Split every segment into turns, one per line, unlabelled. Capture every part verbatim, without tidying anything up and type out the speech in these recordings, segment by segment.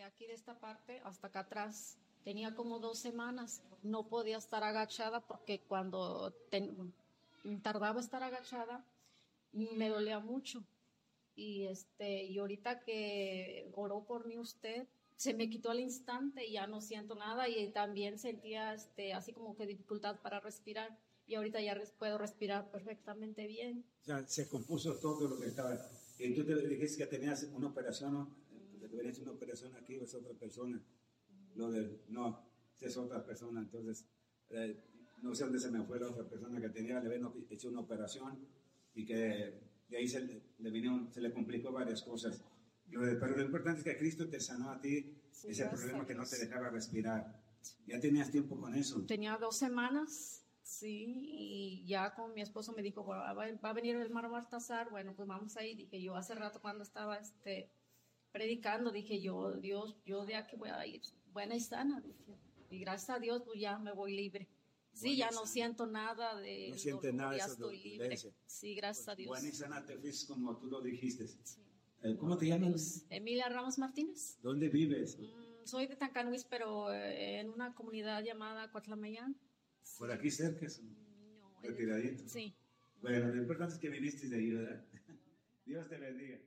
aquí de esta parte hasta acá atrás. Tenía como dos semanas. No podía estar agachada porque cuando ten, tardaba estar agachada me dolía mucho. Y este y ahorita que oró por mí usted, se me quitó al instante y ya no siento nada, y también sentía este así como que dificultad para respirar, y ahorita ya res, puedo respirar perfectamente bien.
O sea, se compuso todo lo que estaba. Y tú te dijiste que tenías una operación, ¿no? Que tenías una operación aquí, o es otra persona. Lo de, no, es otra persona. Entonces, eh, no sé dónde se me fue la otra persona que tenía, le habían hecho una operación y que de ahí se le, vino, se le complicó varias cosas. Pero lo importante es que Cristo te sanó a ti, sí, ese problema que no te dejaba respirar. Ya tenías tiempo con eso.
Tenía dos semanas, sí, y ya con mi esposo me dijo, va, va a venir el hermano Baltasar, bueno, pues vamos ahí. Dije yo, hace rato cuando estaba este, predicando, dije yo, Dios, yo de aquí voy a ir buena y sana. Dije, y gracias a Dios, pues ya me voy libre. Sí, buena ya no sana. Siento nada de
no siente
dolor,
nada,
ya estoy libre. Sí, gracias a Dios.
Buena y sana te fuiste como tú lo dijiste. Sí. ¿Cómo te llamas?
Emilia Ramos Martínez.
¿Dónde vives?
Mm, soy de Tancanhuis, pero eh, en una comunidad llamada Coatlamayán.
¿Por aquí cerca?
No.
¿Retiradito?
Sí.
Bueno, lo importante es que viniste de ahí, ¿verdad? Dios te bendiga.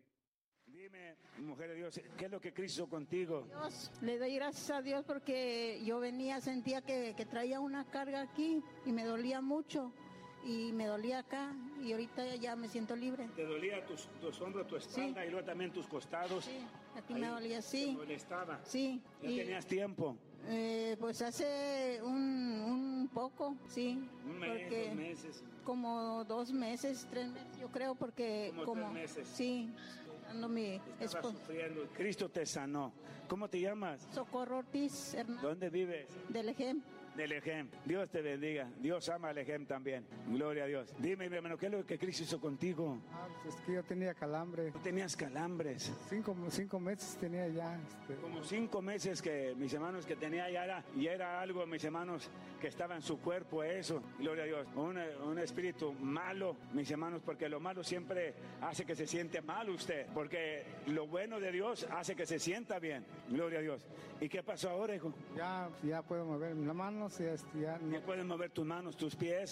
Dime, mujer de Dios, ¿qué es lo que Cristo hizo contigo?
Dios, le doy gracias a Dios porque yo venía, sentía que, que traía una carga aquí y me dolía mucho. Y me dolía acá y ahorita ya me siento libre.
¿Te dolía tus, tus hombros, tu espalda, sí, y luego también tus costados?
Sí, aquí ahí me dolía, sí.
¿Te molestaba?
Sí.
¿Ya y, tenías tiempo?
Eh, pues hace un, un poco, sí.
Un mes, dos meses.
Como dos meses, tres meses, yo creo, porque...
Como, como tres meses.
Sí. Dando mi
Estaba sufriendo. Cristo te sanó. ¿Cómo te llamas?
Socorro Ortiz Hernández.
¿Dónde vives?
De Lejem.
De Lejem. Dios te bendiga. Dios ama a Lejem también. Gloria a Dios. Dime, mi hermano, ¿qué es lo que Cristo hizo contigo?
Ah, pues es que yo tenía calambre.
¿Tú tenías calambres?
Cinco, cinco meses tenía ya. Este...
Como cinco meses que mis hermanos que tenía ya era, y era algo, mis hermanos, que estaba en su cuerpo eso. Gloria a Dios. Un, un espíritu malo, mis hermanos, porque lo malo siempre hace que se siente mal usted. Porque lo bueno de Dios hace que se sienta bien. Gloria a Dios. ¿Y qué pasó ahora, hijo?
Ya, ya puedo mover las manos. Ya, ya,
no puedes mover tus manos, tus pies.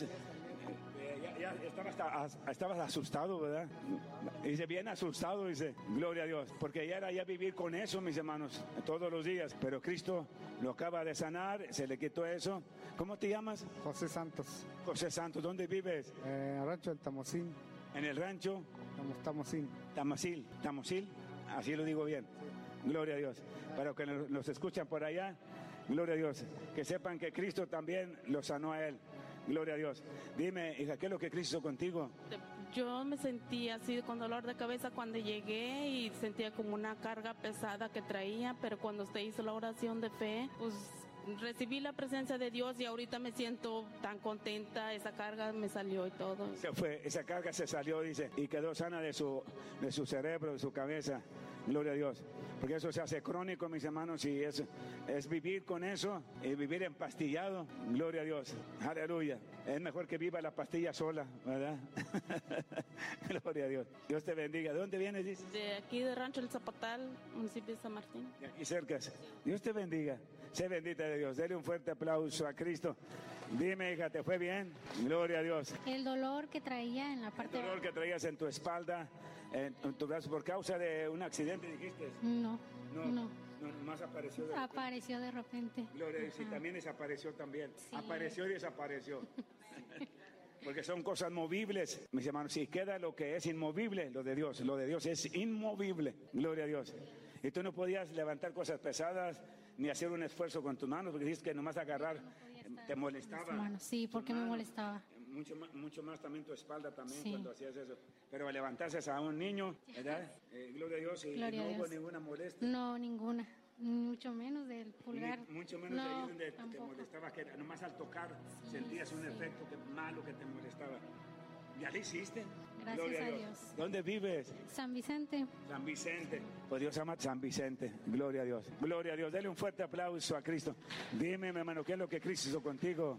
Ya, ya estabas, estabas asustado, ¿verdad? Dice, bien asustado, dice, gloria a Dios, porque ya era ya vivir con eso, mis hermanos, todos los días, pero Cristo lo acaba de sanar, se le quitó eso. ¿Cómo te llamas?
José Santos.
José Santos, ¿dónde vives?
Eh, en el rancho del Tamocín.
¿En el rancho?
Tamocín.
Tamocil, Tamocil, así lo digo bien. Sí. Gloria a Dios. Para que nos, nos escuchan por allá, gloria a Dios, que sepan que Cristo también lo sanó a él. Gloria a Dios. Dime, hija, ¿qué es lo que Cristo hizo contigo?
Yo me sentía así con dolor de cabeza cuando llegué y sentía como una carga pesada que traía, pero cuando usted hizo la oración de fe, pues recibí la presencia de Dios y ahorita me siento tan contenta, esa carga me salió y todo.
Se fue, esa carga se salió, dice, y quedó sana de su, de su cerebro, de su cabeza. Gloria a Dios. Porque eso se hace crónico, mis hermanos, y es, es vivir con eso y vivir empastillado. Gloria a Dios. Aleluya. Es mejor que viva la pastilla sola, ¿verdad? Gloria a Dios. Dios te bendiga. ¿De dónde vienes, dices?
De aquí de Rancho El Zapatal, municipio de San Martín.
De aquí cerca. Dios te bendiga. Sé bendita de Dios. Dele un fuerte aplauso a Cristo. Dime, hija, ¿te fue bien? Gloria a Dios.
El dolor que traía en la parte...
El dolor que traías en tu espalda, en, en tu brazo, por causa de un accidente, dijiste.
No, no.
No, no más apareció de repente.
Apareció de repente.
Gloria a Dios, y también desapareció también.
Sí.
Apareció y desapareció. Porque son cosas movibles, mis hermanos. Si queda lo que es inmovible, lo de Dios. Lo de Dios es inmovible. Gloria a Dios. Y tú no podías levantar cosas pesadas ni hacer un esfuerzo con tus manos, porque dices que nomás agarrar no te molestaba.
Sí, porque me molestaba.
Mucho más, mucho más también tu espalda también
sí.
Cuando hacías eso. Pero levantaste a un niño, ¿verdad? Eh, gloria a Dios, y
gloria
no
hubo
Dios. Ninguna molestia.
No, ninguna. Mucho menos del pulgar.
Ni, mucho menos
no,
de ahí donde
tampoco.
te molestaba, que nomás al tocar
sí,
sentías un
sí.
efecto que, malo que te molestaba. ¿Ya lo hiciste?
Gracias
Gloria
a
Dios.
Dios.
¿Dónde vives?
San Vicente.
San Vicente. Pues Dios ama San Vicente. Gloria a Dios. Gloria a Dios. Dale un fuerte aplauso a Cristo. Dime, mi hermano, ¿qué es lo que Cristo hizo contigo?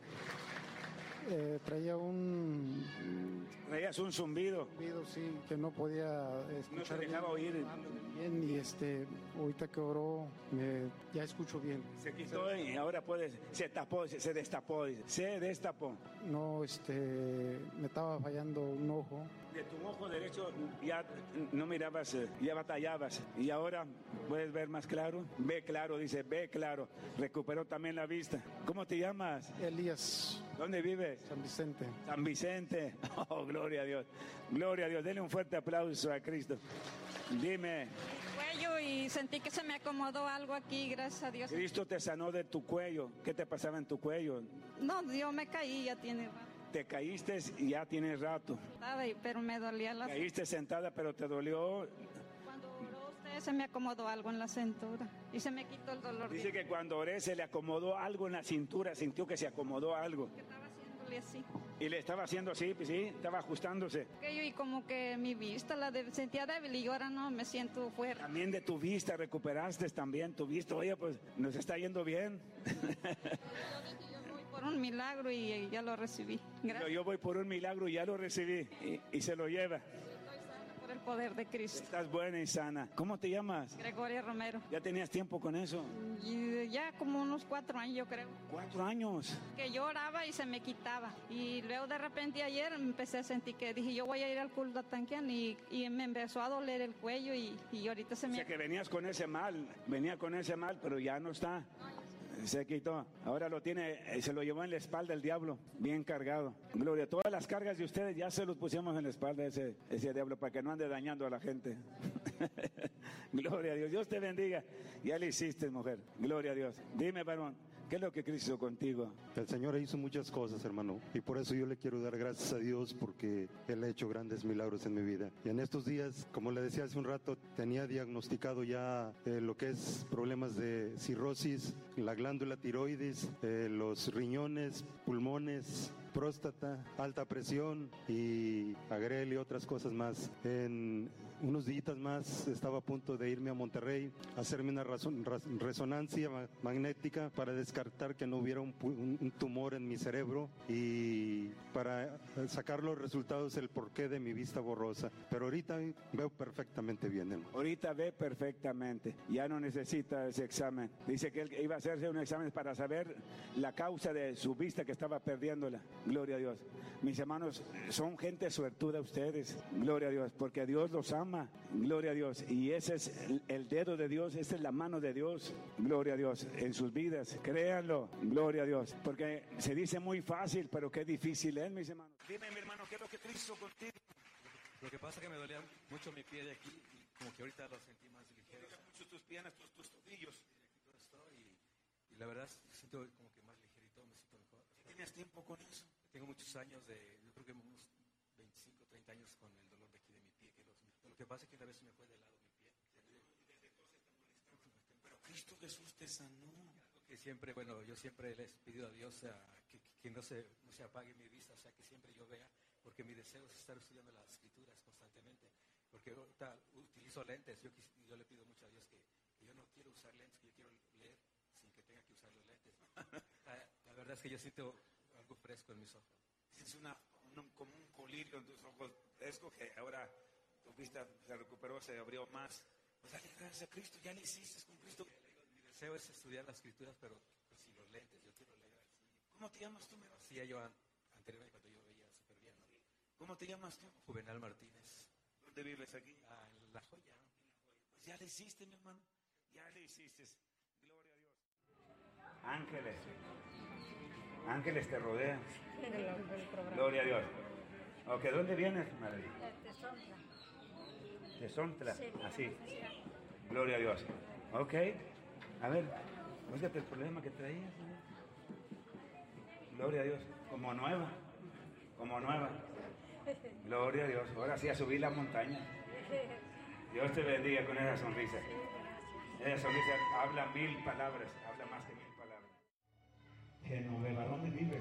Eh, traía un...
Traías un zumbido.
Zumbido, sí, que no podía escuchar.
No te dejaba oír.
Bien, y este, ahorita que oró, me, ya escucho bien.
Se quitó y ahora puede, se tapó, se, se destapó, dice, se destapó.
No, este, me estaba fallando un ojo.
De tu ojo derecho ya no mirabas, eh, ya batallabas y ahora puedes ver más claro. Ve claro, dice, ve claro. Recuperó también la vista. ¿Cómo te llamas?
Elías,
¿Dónde vives?
San Vicente.
San Vicente. Oh, gloria a Dios. Gloria a Dios. Denle un fuerte aplauso a Cristo. Dime,
Cuello y sentí que se me acomodó algo aquí, gracias a Dios.
Cristo te sanó de tu cuello. ¿Qué te pasaba en tu cuello?
No, yo me caí, ya tiene rato.
Te caíste y ya tienes rato.
Estaba, y- pero me dolía la
Caíste sentada, pero te dolió.
Cuando oró usted se me acomodó algo en la cintura y se me quitó el dolor.
Dice que cuando oré se le acomodó algo en la cintura, sintió que se acomodó algo.
que estaba haciéndole así.
Y le estaba haciendo así, pues sí, estaba ajustándose.
Aquello, y como que mi vista la de- sentía débil y ahora no, me siento fuerte.
También de tu vista recuperaste también tu vista. Oye, pues nos está yendo bien.
Yo voy por un milagro y ya lo recibí.
Pero
Gracias
yo voy por un milagro y ya lo recibí y, y se lo lleva.
por el poder de Cristo.
Estás buena y sana. ¿Cómo te llamas?
Gregoria Romero.
¿Ya tenías tiempo con eso?
Y ya como unos cuatro años, yo creo.
Cuatro años.
Que yo oraba y se me quitaba. Y luego de repente ayer empecé a sentir que dije, yo voy a ir al culto a Tanquian y, y me empezó a doler el cuello y, y ahorita se
O
me...
sea que venías con ese mal, venía con ese mal, pero ya no está. Se quitó. Ahora lo tiene, eh, se lo llevó en la espalda el diablo, bien cargado. Gloria. Todas las cargas de ustedes ya se los pusimos en la espalda ese, ese diablo para que no ande dañando a la gente. Gloria a Dios. Dios te bendiga. Ya le hiciste, mujer. Gloria a Dios. Dime, varón, ¿qué es lo que Cristo hizo contigo?
El Señor hizo muchas cosas, hermano, y por eso yo le quiero dar gracias a Dios porque Él ha hecho grandes milagros en mi vida. Y en estos días, como le decía hace un rato, tenía diagnosticado ya eh, lo que es problemas de cirrosis, la glándula tiroides, eh, los riñones, pulmones, próstata, alta presión y agrel y otras cosas más. En unos días más estaba a punto de irme a Monterrey a hacerme una razón- ras- resonancia ma- magnética para descartar que no hubiera un, pu- un- un tumor en mi cerebro y para eh, sacar los resultados el porqué de mi vista borrosa. Pero ahorita veo perfectamente bien, hermano.
Ahorita ve perfectamente, ya no necesita ese examen. Dice que él iba a hacerse un examen para saber la causa de su vista que estaba perdiéndola. Gloria a Dios. Mis hermanos, son gente suertuda ustedes. Gloria a Dios, porque Dios los ama. Gloria a Dios. Y ese es el, el dedo de Dios, esa es la mano de Dios. Gloria a Dios en sus vidas. Créanlo. Gloria a Dios. Porque se dice muy fácil, pero qué difícil es, mis hermanos. Dime, mi hermano, ¿qué es lo que Cristo hizo contigo?
Lo que pasa es que me dolía mucho mi pie de aquí y como que ahorita lo sentí más ligero.
Mucho tus piernas, tus, tus tobillos.
Todo esto y, y la verdad siento como que más ligerito, me siento mejor.
¿Tienes tiempo con eso?
Tengo muchos años de, yo creo que unos veinticinco, treinta años con el dolor de aquí de mi pie. Que los, lo que pasa es que una vez se me fue de lado mi pie.
Pero Cristo Jesús te sanó.
Que siempre, bueno, yo siempre les he pedido a Dios a, que, que no, se, no se apague mi vista, o sea, que siempre yo vea, porque mi deseo es estar estudiando las escrituras constantemente, porque ahorita utilizo lentes, yo, quis- yo le pido mucho a Dios que, que yo no quiero usar lentes, que yo quiero leer sin que tenga que usar los lentes. La, la verdad es que yo siento algo fresco en mis ojos.
Es una, un- como un colirio en tus ojos fresco que ahora tu vista se recuperó, se abrió más. Pues dale gracias a Cristo, ya le hiciste con Cristo.
Mi deseo es estudiar las escrituras, pero pues, sin los lentes, yo quiero leer.
¿Cómo te llamas tú, mi hermano?
Hacía yo an- anteriormente cuando yo veía súper bien, ¿no?
¿Cómo te llamas tú?
Juvenal Martínez,
¿Dónde vives aquí?
ah, en La Joya.
Pues ya le hiciste, mi hermano. Ya le hiciste. Gloria a Dios. Ángeles. Ángeles te rodean. Gloria a Dios. Ok, ¿dónde vienes, madre? De Sontla. Así. Gloria a Dios. Ok. A ver, búscate el problema que traías. ¿No? Gloria a Dios. Como nueva. Como nueva. Gloria a Dios. Ahora sí a subir la montaña. Dios te bendiga con esa sonrisa. Esa sonrisa habla mil palabras. Habla más que mil palabras. Genoveva, ¿dónde vives?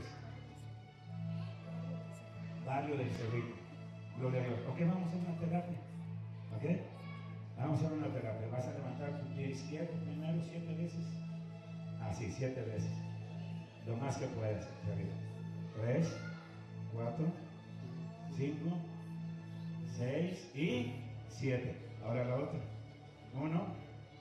Barrio del Cerrito. Gloria a Dios. Ok, vamos a hacer una terapia. ¿Ok? Vamos a hacer una terapia. Vas a levantar tu pie izquierdo primero siete veces. Así, siete veces. Lo más que puedas. hacia arriba. Tres, cuatro, cinco, seis y siete. Ahora la otra. Uno,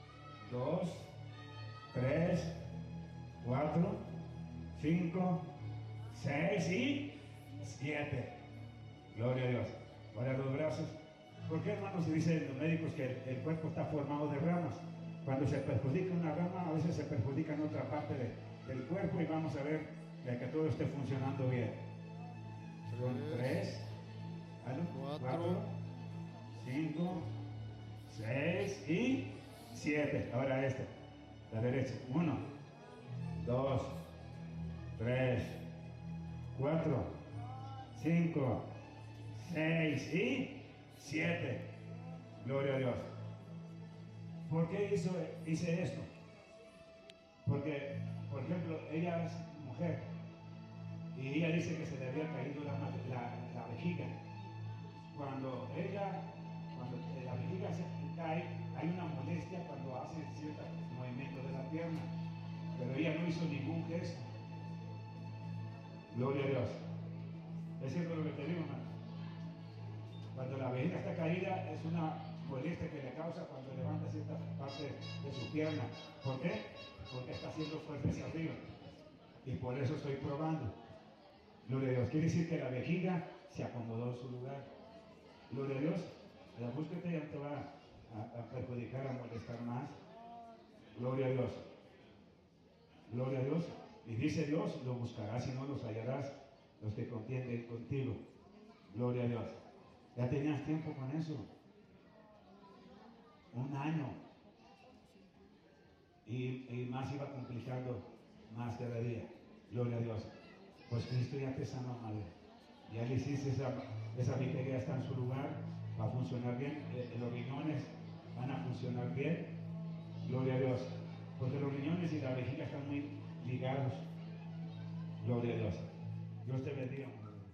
dos, tres, cuatro, cinco, seis y siete. Gloria a Dios. Ahora los brazos. ¿Por qué, hermanos, se dicen los médicos que el, el cuerpo está formado de ramas? Cuando se perjudica una rama, a veces se perjudica en otra parte de, del cuerpo, y vamos a ver de que todo esté funcionando bien. Son tres, cuatro, cinco, seis y siete. Ahora esta, la derecha. Uno, dos, tres, cuatro, cinco, seis y siete. Gloria a Dios. ¿Por qué hizo, hice esto? Porque, por ejemplo, ella es mujer y ella dice que se le había caído la, la, la vejiga. Cuando ella, cuando la vejiga se cae, hay una molestia cuando hace ciertos movimientos de la pierna, pero ella no hizo ningún gesto. Gloria a Dios. Es cierto lo que te digo, hermano. Cuando la vejiga está caída, es una molestia que le causa cuando levanta cierta parte de su pierna. ¿Por qué? Porque está haciendo fuerza hacia arriba. Y por eso estoy probando. Gloria a Dios. Quiere decir que la vejiga se acomodó en su lugar. Gloria a Dios. La búsqueda ya no te va a, a perjudicar, a molestar más. Gloria a Dios. Gloria a Dios. Y dice Dios, lo buscarás y no los hallarás, los que contienden contigo. Gloria a Dios. Ya tenías tiempo con eso. Un año. Y, y más iba complicando más cada día. Gloria a Dios. Pues Cristo ya te sanó, madre. Ya le hiciste esa, esa vejiga, ya está en su lugar, va a funcionar bien. Eh, los riñones van a funcionar bien. Gloria a Dios. Porque los riñones y la vejiga están muy ligados. Gloria a Dios. Dios te bendiga.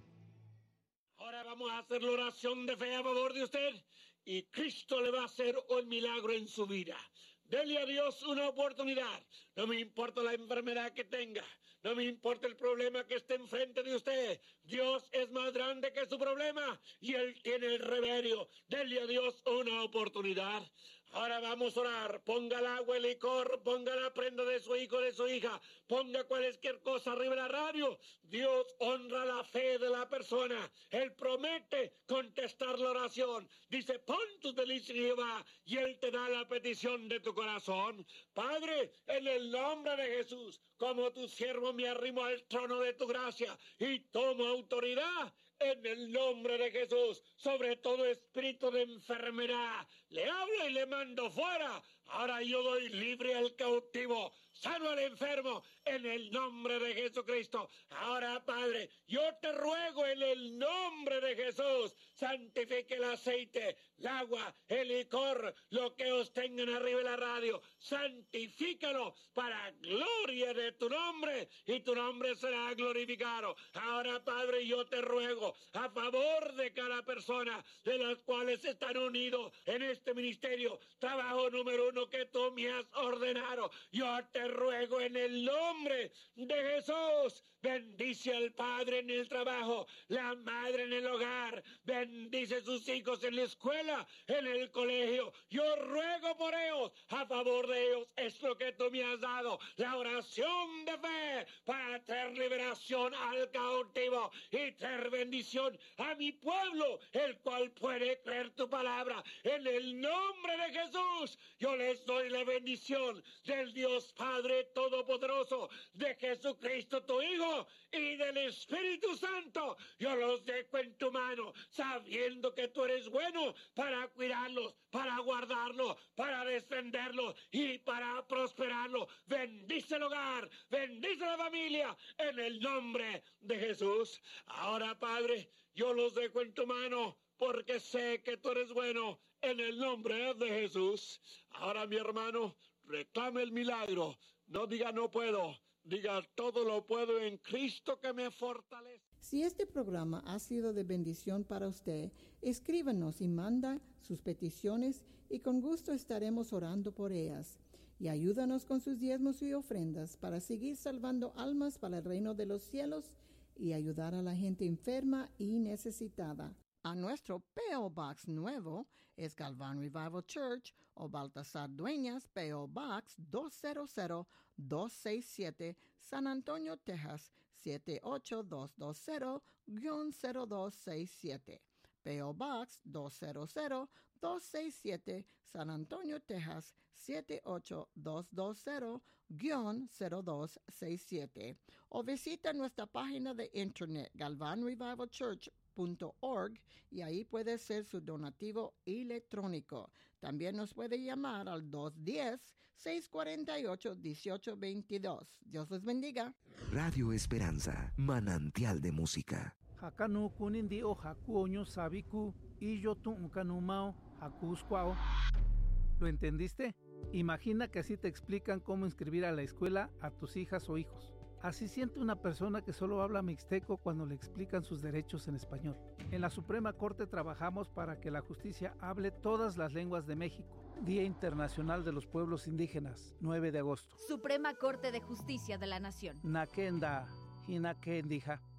Ahora vamos a hacer la oración de fe a favor de usted y Cristo le va a hacer un milagro en su vida. Dele a Dios una oportunidad. No me importa la enfermedad que tenga. No me importa el problema que esté enfrente de usted. Dios es más grande que su problema y Él tiene el remedio. Dele a Dios una oportunidad. Ahora vamos a orar. Ponga el agua, el licor, ponga la prenda de su hijo, de su hija, ponga cualquier cosa arriba de la radio. Dios honra la fe de la persona. Él promete contestar la oración. Dice, pon tus delicias en Jehová y Él te da la petición de tu corazón. Padre, en el nombre de Jesús, como tu siervo me arrimo al trono de tu gracia y tomo autoridad en el nombre de Jesús sobre todo espíritu de enfermedad. Le hablo y le mando fuera. Ahora yo doy libre al cautivo, sano al enfermo, en el nombre de Jesucristo. Ahora, Padre, yo te ruego en el nombre de Jesús, santifique el aceite, el agua, el licor, lo que os tengan arriba de la radio, santifícalo para gloria de tu nombre y tu nombre será glorificado. Ahora, Padre, yo te ruego a favor de cada persona de las cuales están unidos en este ministerio, trabajo número uno que tú me has ordenado. Yo te ruego en el nombre de Jesús, bendice al padre en el trabajo, la madre en el hogar, bendice a sus hijos en la escuela, en el colegio. Yo ruego por ellos, a favor de ellos, es lo que tú me has dado, la oración de fe para traer liberación al cautivo y traer bendición a mi pueblo, el cual puede creer tu palabra. En el nombre de Jesús, yo les doy la bendición del Dios Padre Todopoderoso, de Jesucristo tu Hijo y del Espíritu Santo. Yo los dejo en tu mano, sabiendo que tú eres bueno para cuidarlos, para guardarlos, para defenderlos y para prosperarlos. Bendice el hogar, bendice la familia, en el nombre de Jesús. Ahora, Padre, yo los dejo en tu mano, porque sé que tú eres bueno, en el nombre de Jesús. Ahora, mi hermano, reclame el milagro. No diga no puedo, diga todo lo puedo en Cristo que me fortalece.
Si este programa ha sido de bendición para usted, escríbanos y manda sus peticiones y con gusto estaremos orando por ellas. Y ayúdanos con sus diezmos y ofrendas para seguir salvando almas para el reino de los cielos y ayudar a la gente enferma y necesitada. a nuestro P O Box nuevo, es Galvan Revival Church o Baltasar Dueñas, P O Box dos cero cero dos seis siete, San Antonio, Texas siete ocho dos dos cero cero dos seis siete. P O Box dos cero cero dos seis siete, San Antonio, Texas siete ocho dos dos cero cero dos seis siete. O visita nuestra página de internet galvan revival church punto org y ahí puede ser su donativo electrónico. También nos puede llamar al dos uno cero, seis cuatro ocho, uno ocho dos dos. Dios les bendiga.
Radio Esperanza, manantial de música.
Hakanu kunindi o hakuoño sabiku y yo tu unkanumao hakuskwao. ¿Lo entendiste? Imagina que así te explican cómo inscribir a la escuela a tus hijas o hijos. Así siente una persona que solo habla mixteco cuando le explican sus derechos en español. En la Suprema Corte trabajamos para que la justicia hable todas las lenguas de México. Día Internacional de los Pueblos Indígenas, nueve de agosto.
Suprema Corte de Justicia de la Nación.
Nakenda, Hinakendija.